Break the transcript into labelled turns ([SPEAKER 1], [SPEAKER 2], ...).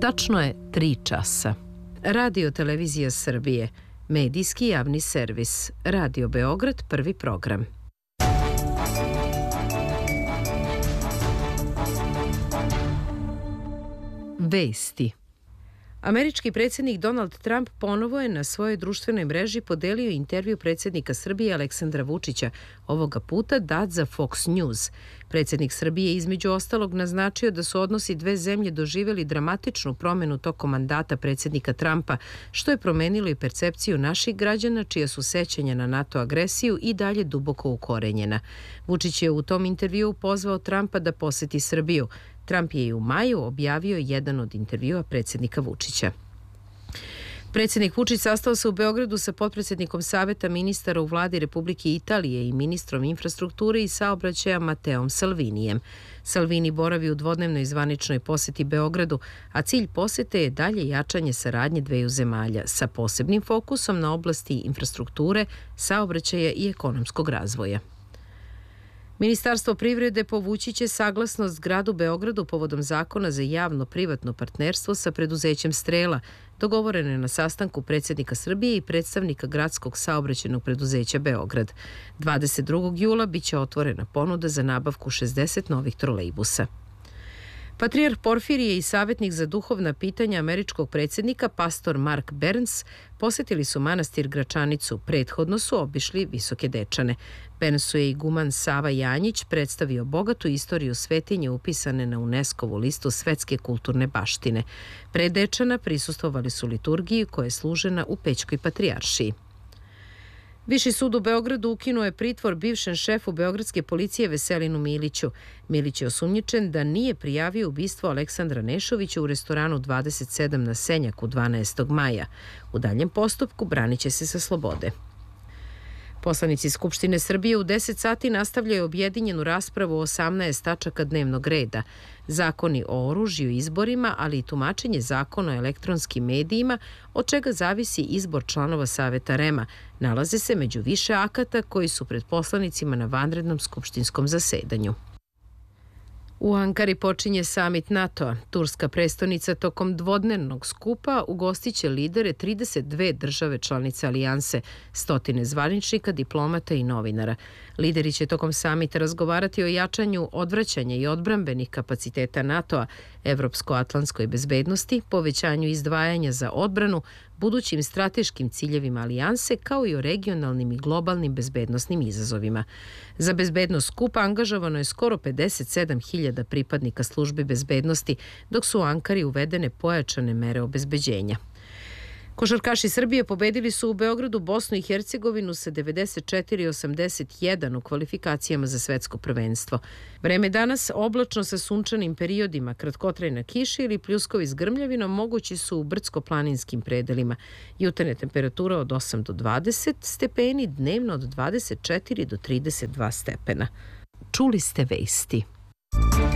[SPEAKER 1] Tačno je 3 časa. Radio Televizija Srbije, medijski javni servis, Radio Beograd, prvi program. Vesti. Američki predsjednik Donald Trump ponovo je na svojoj društvenoj mreži podelio intervju predsjednika Srbije Aleksandra Vučića, ovoga puta dat za Fox News. Predsjednik Srbije između ostalog naznačio da su odnosi dve zemlje doživjeli dramatičnu promjenu tokom mandata predsjednika Trumpa, što je promenilo i percepciju naših građana, čija su sećanja na NATO agresiju i dalje duboko ukorenjena. Vučić je u tom intervjuu pozvao Trumpa da poseti Srbiju. Trump je i u maju objavio jedan od intervjua predsjednika Vučića. Predsjednik Vučić sastao se u Beogradu sa potpredsjednikom Saveta ministara u vladi Republike Italije i ministrom infrastrukture i saobraćaja Mateom Salvinijem. Salvini boravi u dvodnevnoj zvaničnoj poseti Beogradu, a cilj posete je dalje jačanje saradnje dveju zemalja sa posebnim fokusom na oblasti infrastrukture, saobraćaja i ekonomskog razvoja. Ministarstvo privrede povući će saglasnost gradu Beogradu povodom zakona za javno-privatno partnerstvo sa preduzećem Strela, dogovorene na sastanku predsjednika Srbije i predstavnika gradskog saobraćajnog preduzeća Beograd. 22. jula biće otvorena ponuda za nabavku 60 novih trolejbusa. Patrijarh Porfirije i savjetnik za duhovna pitanja američkog predsjednika, pastor Mark Burns, posjetili su manastir Gračanicu. Prethodno su obišli Visoke Dečane. Burnsu je iguman Sava Janjić predstavio bogatu istoriju svetinje upisane na UNESCO-vu listu svetske kulturne baštine. Pre Dečana prisustvovali su liturgiji koja je služena u Pećkoj patrijaršiji. Viši sud u Beogradu ukinuo je pritvor bivšem šefu beogradske policije Veselinu Miliću. Milić je osumnjičen da nije prijavio ubistvo Aleksandra Nešovića u restoranu 27 na Senjaku 12. maja. U daljem postupku branit će se sa slobode. Poslanici Skupštine Srbije u 10 sati nastavljaju objedinjenu raspravu o 18 tačaka dnevnog reda. Zakoni o oružju i izborima, ali i tumačenje zakona o elektronskim medijima, od čega zavisi izbor članova Saveta REM-a, nalaze se među više akata koji su pred poslanicima na vanrednom skupštinskom zasedanju. U Ankari počinje samit NATO-a. Turska prestonica tokom dvodnevnog skupa ugostiće lidere 32 države članice alijanse, stotine zvaničnika, diplomata i novinara. Lideri će tokom samita razgovarati o jačanju odvraćanja i odbrambenih kapaciteta NATO-a, evropsko-atlantskoj bezbednosti, povećanju izdvajanja za odbranu, budućim strateškim ciljevima alijanse, kao i o regionalnim i globalnim bezbednosnim izazovima. Za bezbednost skupa angažovano je skoro 57.000 pripadnika službe bezbednosti, dok su u Ankari uvedene pojačane mere obezbeđenja. Košarkaši Srbije pobedili su u Beogradu Bosnu i Hercegovinu sa 94-81 u kvalifikacijama za svetsko prvenstvo. Vreme danas oblačno sa sunčanim periodima, kratkotrajna kiša ili pljuskovi s grmljavinom mogući su u brdsko-planinskim predelima. Jutarnja temperatura od 8 do 20 stepeni, dnevno od 24 do 32 stepena. Čuli ste vesti.